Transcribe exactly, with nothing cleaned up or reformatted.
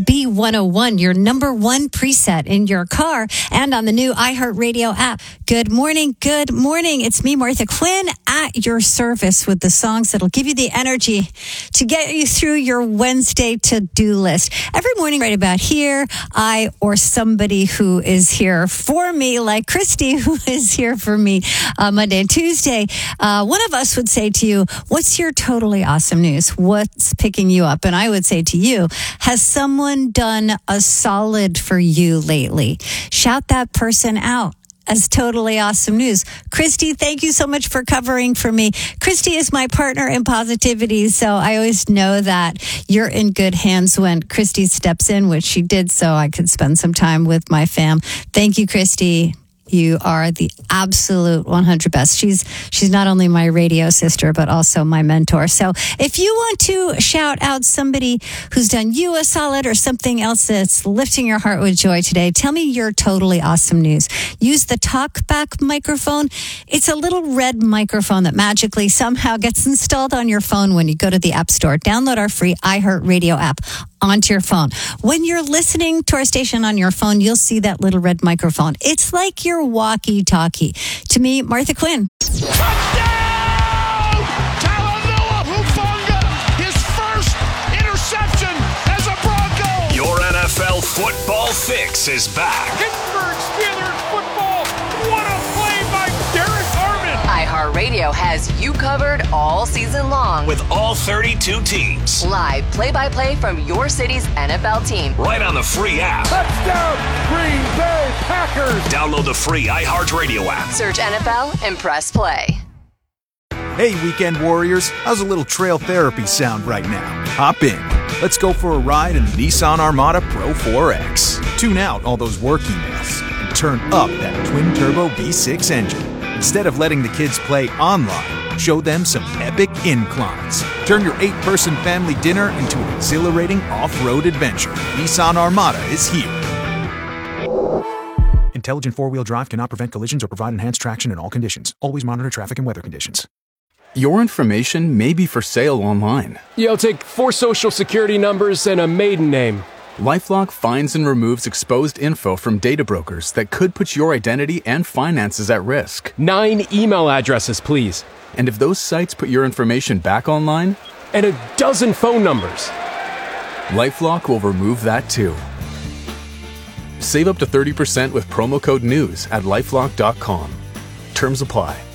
B one oh one, your number one preset in your car and on the new iHeartRadio app. Good morning, good morning. It's me, Martha Quinn, at your service with the songs that'll give you the energy to get you through your Wednesday to-do list. Every morning right about here, I or somebody who is here for me, like Christy, who is here for me uh, Monday and Tuesday, uh, one of us would say to you, what's your totally awesome news? What's picking you up? And I would say to you, has someone done a solid for you lately? Shout that person out as totally awesome news. Christy, thank you so much for covering for me. Christy is my partner in positivity, so I always know that you're in good hands when Christy steps in, which she did, so I could spend some time with my fam. Thank you, Christy. You are the absolute one hundred best. She's she's not only my radio sister, but also my mentor. So if you want to shout out somebody who's done you a solid or something else that's lifting your heart with joy today, tell me your totally awesome news. Use the TalkBack microphone. It's a little red microphone that magically somehow gets installed on your phone when you go to the App Store. Download our free iHeartRadio app onto your phone. When you're listening to our station on your phone, you'll see that little red microphone. It's like your walkie-talkie. To me, Martha Quinn. Touchdown! Talanoa Hufanga, his first interception as a Bronco. Your N F L football fix is back. Pittsburgh Steelers football. What a play by Derek Harmon. iHeartRadio has you covered all season long. With all thirty-two teams. Live play-by-play from your city's N F L team. Right on the free app. Touchdown, Green Bay Packers. Download the free iHeartRadio app. Search N F L and press play. Hey, weekend warriors, how's a little trail therapy sound right now? Hop in. Let's go for a ride in the Nissan Armada Pro four X. Tune out all those work emails and turn up that twin-turbo V six engine. Instead of letting the kids play online, show them some epic inclines. Turn your eight-person family dinner into an exhilarating off-road adventure. Nissan Armada is here. Intelligent four-wheel drive cannot prevent collisions or provide enhanced traction in all conditions. Always monitor traffic and weather conditions. Your information may be for sale online. Yeah, I'll take four social security numbers and a maiden name. LifeLock finds and removes exposed info from data brokers that could put your identity and finances at risk. Nine email addresses, please. And if those sites put your information back online? And a dozen phone numbers. LifeLock will remove that too. Save up to thirty percent with promo code NEWS at lifelock dot com. Terms apply.